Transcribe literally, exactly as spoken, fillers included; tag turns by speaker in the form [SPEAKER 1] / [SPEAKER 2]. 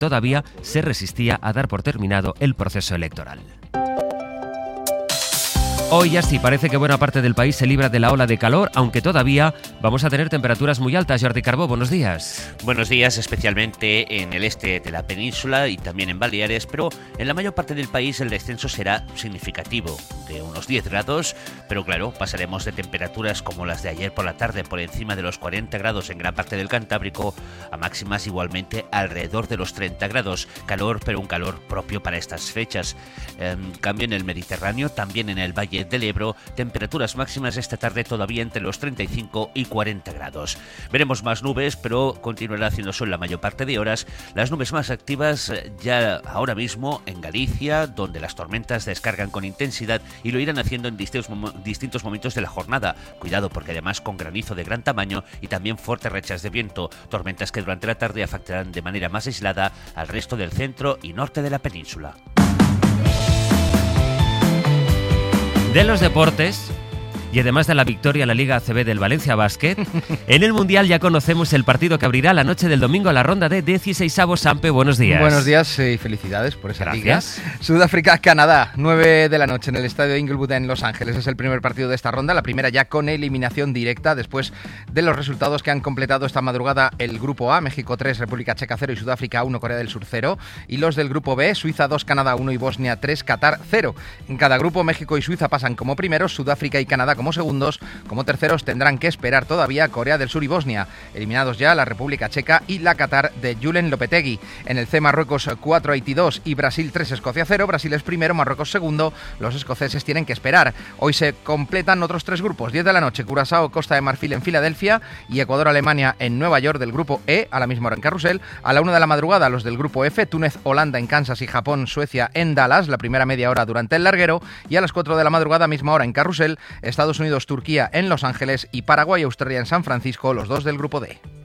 [SPEAKER 1] todavía se resistía a dar por terminado el proceso electoral. Hoy ya sí parece que buena parte del país se libra de la ola de calor, aunque todavía vamos a tener temperaturas muy altas. Jordi Carbó, buenos días.
[SPEAKER 2] Buenos días, especialmente en el este de la península y también en Baleares, pero en la mayor parte del país el descenso será significativo, de unos diez grados, pero claro, pasaremos de temperaturas como las de ayer por la tarde, por encima de los cuarenta grados en gran parte del Cantábrico, a máximas igualmente alrededor de los treinta grados. Calor, pero un calor propio para estas fechas. En cambio, en el Mediterráneo, también en el Valle del Ebro, temperaturas máximas esta tarde todavía entre los treinta y cinco y cuarenta grados. Veremos más nubes, pero continuará haciendo sol la mayor parte de horas. Las nubes más activas ya ahora mismo en Galicia, donde las tormentas descargan con intensidad y lo irán haciendo en distintos, distintos momentos de la jornada. Cuidado, porque además con granizo de gran tamaño y también fuertes rachas de viento, tormentas que durante la tarde afectarán de manera más aislada al resto del centro y norte de la península.
[SPEAKER 1] De los deportes, y además de la victoria en la Liga A C B del Valencia Basket, en el Mundial ya conocemos el partido que abrirá la noche del domingo a la ronda de dieciseisavos. Sampe, buenos días.
[SPEAKER 3] Buenos días y felicidades por esa
[SPEAKER 1] Gracias.
[SPEAKER 3] liga. Sudáfrica-Canadá, nueve de la noche en el estadio Inglewood en Los Ángeles. Es el primer partido de esta ronda, la primera ya con eliminación directa después de los resultados que han completado esta madrugada el Grupo A, México tres, República Checa cero y Sudáfrica uno, Corea del Sur cero. Y los del Grupo B, Suiza dos, Canadá uno y Bosnia tres, Qatar cero. En cada grupo, México y Suiza pasan como primeros, Sudáfrica y Canadá como segundos. Como terceros tendrán que esperar todavía Corea del Sur y Bosnia. Eliminados ya la República Checa y la Qatar de Julen Lopetegui. En el C, Marruecos cuatro, Haití dos y Brasil tres, Escocia cero. Brasil es primero, Marruecos segundo. Los escoceses tienen que esperar. Hoy se completan otros tres grupos. diez de la noche, Curazao, Costa de Marfil en Filadelfia y Ecuador-Alemania en Nueva York del grupo E, a la misma hora en Carrusel. A la una de la madrugada, los del grupo F, Túnez, Holanda en Kansas y Japón, Suecia en Dallas, la primera media hora durante el larguero. Y a las cuatro de la madrugada, misma hora en Carrusel, Estados Unidos, Turquía en Los Ángeles y Paraguay, Australia en San Francisco, los dos del grupo D.